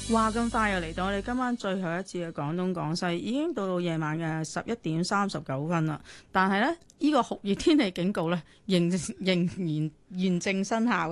話咁快又嚟到我哋今晚最後一次嘅廣東廣西，已經到夜晚嘅11:39啦。但係呢，呢個酷熱天氣警告呢，仍然現正生效。